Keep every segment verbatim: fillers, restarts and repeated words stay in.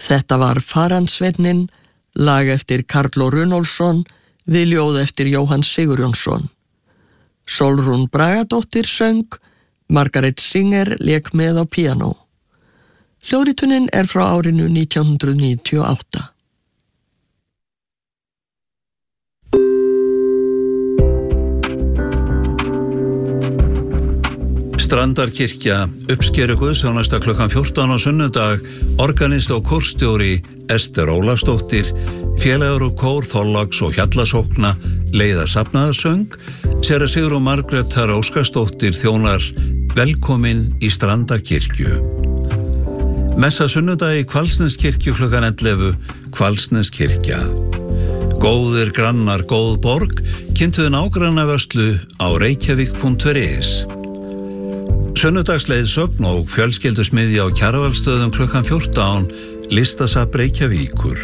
Þetta var Faransveinninn, lag eftir Karlo Runolfsson, við ljóð eftir Jóhann Sigurjónsson. Sólrún Bragadóttir söng, Margaret Singer lék með á píanó. Hljóðritunin er frá árinu nítján hundruð níutíu og átta. Strandarkirkja, uppskeru guðsþjónusta klukkan fjórtán á sunnudag, organist og kórstjóri Ester Ólafsdóttir, félagur og kór Þorláks og Hjallasókna leiða safnaðarsöng, séra Sigrún Margrétar Óskarsdóttir þjónar velkomin í Strandarkirkju. Messa sunnudag í Hvalsneskirkju klukkan ellefu, Hvalsneskirkja. Góðir grannar, góð borg, kynntuðu nágrannavörslu á reykjavík punktur is. Sunnudagsleiðsögn og fjölskyldusmiðja á Kjarvalsstöðum klukkan fjórtán, listasafn Reykjavíkur.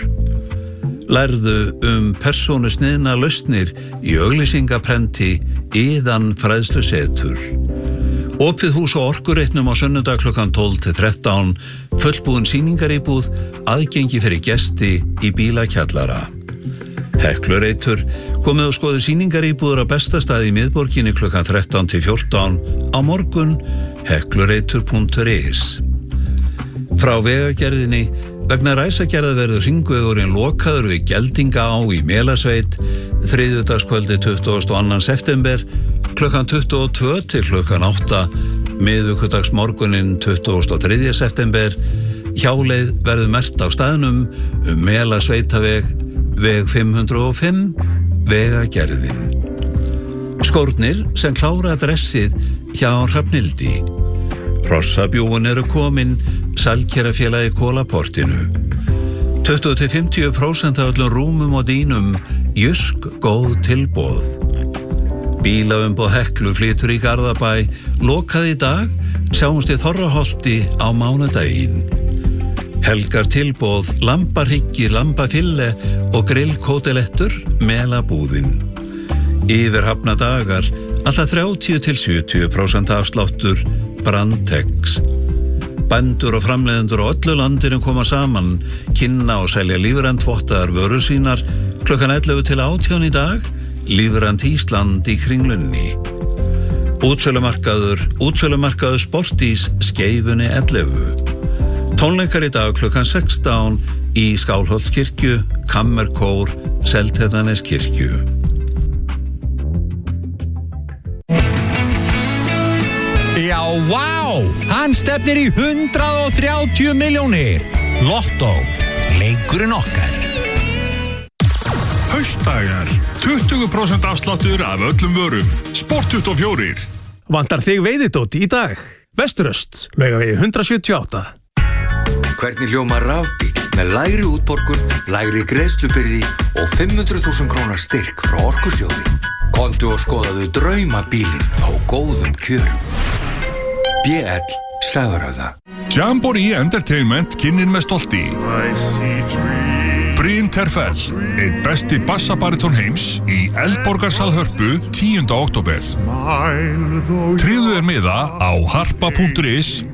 Lærðu um persónusniðna lausnir í auglýsingaprenti Iðan fræðslusetur. Opið hús og orkureitnum á sunnudag klukkan tólf til þrettán, fullbúin sýningaríbúð, aðgengi fyrir gesti í bílakjallara. Heklureitur, komið og skoði sýningaríbúður á besta staði í miðborginni klukkan þrettán til fjórtán, á morgun heklureitur punktur is. Frá vegagerðinni, vegna ræsagerða verður hringvegurinn lokaður við Geldingaá í Melasveit, þriðjudagskvöldi tuttugasta og annan september, klukkan tuttugu og tvö til klukkan átta, miðvikudagsmorguninn tuttugasta og þriðja september. Hjáleið verður merkt á staðnum um Melasveitaveg, veg fimm hundruð og fimm, vegagerðin. Skórnir sem klára dressið hjá Hrafnildi. Hrossabjúin eru komin, Sælkerafélagi Kólaportinu. tuttugu til fimmtíu prósent af öllum rúmum og dýnum, Jysk góð tilboð. Bílaumboð Heklu flytur í Garðabæ, lokað í dag, sjáumst í Þorraholti á mánudaginn. Helgar tilboð, lambahryggi, lambafille og grillkótelettur, Melabúðin. Yfirhafna dagar, alltaf þrjátíu til sjötíu prósent afsláttur, Brandtex. Bændur og framleiðendur á öllu landinu koma saman, kynna og selja lífrænt vottaðar vörur sínar, klukkan ellefu til átján í dag, Lífrænt Ísland í Kringlunni. Útsölumarkaður, útsölumarkaður Sportís, Skeifunni ellefu. Tónleikar í dag klukkan sextán í Skálholtskirkju, Kammerkór, Seltjarnarneskirkju. Já, vá! Hann stefnir í hundrað og þrjátíu milljónir. Lottó, leikurinn okkar. Haustdagar, tuttugu prósent afsláttur af öllum vörum. Sport tuttugu og fjögur. Vantar þig veiðidót í dag? Vesturöst, Laugavegi hundrað sjötíu og átta. Hvernig hljómar rafbíl með lægri útborgun, lægri greiðslubyrði og fimm hundruð þúsund króna styrk frá Orkusjóði. Komdu og skoðaðu draumabílinn á góðum kjörum. B L Sagurhöfða. Jamboree Entertainment kynnir með stolti Bryn Terfell, einn besti bassabariton heims í Eldborgarsal Hörpu tíunda október. Tryggðu þér miða á harpa punktur is